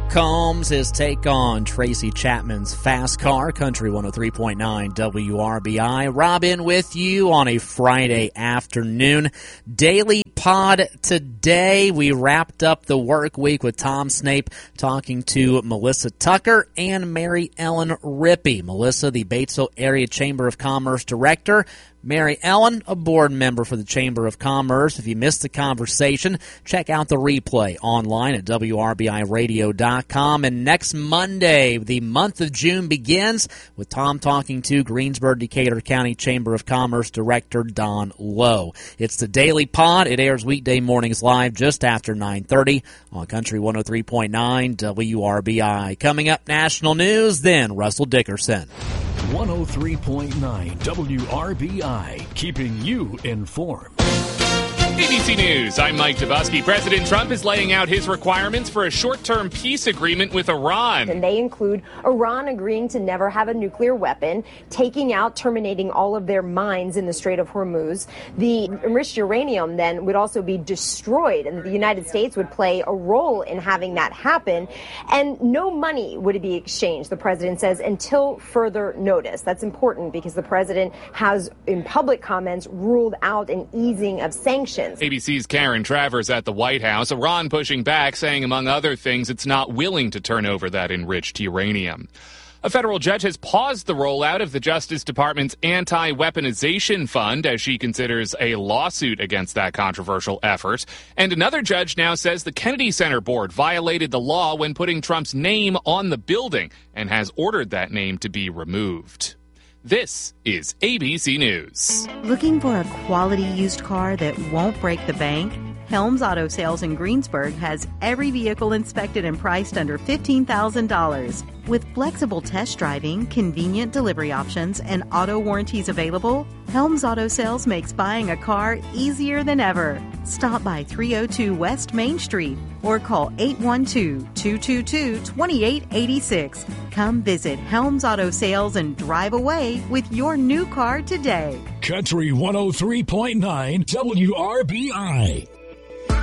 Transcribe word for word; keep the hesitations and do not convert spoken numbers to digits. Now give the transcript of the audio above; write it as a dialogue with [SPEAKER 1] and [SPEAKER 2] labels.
[SPEAKER 1] Combs, his take on Tracy Chapman's Fast Car, Country one oh three point nine W R B I. Robin with you on a Friday afternoon. Daily pod today. We wrapped up the work week with Tom Snape talking to Melissa Tucker and Mary Ellen Rippey. Melissa, the Batesville Area Chamber of Commerce Director. Mary Ellen, a board member for the Chamber of Commerce. If you missed the conversation, check out the replay online at W R B I radio dot com. And next Monday, the month of June begins with Tom talking to Greensburg-Decatur County Chamber of Commerce Director Don Lowe. It's the Daily Pod. It airs weekday mornings live just after nine thirty on Country one oh three point nine W R B I. Coming up, national news, then Russell Dickerson.
[SPEAKER 2] one oh three point nine W R B I, keeping you informed.
[SPEAKER 3] A B C News, I'm Mike Dabusky. President Trump is laying out his requirements for a short-term peace agreement with Iran.
[SPEAKER 4] And they include Iran agreeing to never have a nuclear weapon, taking out, terminating all of their mines in the Strait of Hormuz. The enriched uranium then would also be destroyed, and the United States would play a role in having that happen. And no money would be exchanged, the president says, until further notice. That's important because the president has, in public comments, ruled out an easing of sanctions.
[SPEAKER 3] A B C's Karen Travers at the White House. Iran pushing back, saying, among other things, it's not willing to turn over that enriched uranium. A federal judge has paused the rollout of the Justice Department's anti-weaponization fund as she considers a lawsuit against that controversial effort. And another judge now says the Kennedy Center Board violated the law when putting Trump's name on the building and has ordered that name to be removed. This is A B C News.
[SPEAKER 5] Looking for a quality used car that won't break the bank? Helms Auto Sales in Greensburg has every vehicle inspected and priced under fifteen thousand dollars. With flexible test driving, convenient delivery options, and auto warranties available, Helms Auto Sales makes buying a car easier than ever. Stop by three oh two West Main Street or call eight one two, two two two, two eight eight six. Come visit Helms Auto Sales and drive away with your new car today.
[SPEAKER 2] Country one oh three point nine W R B I.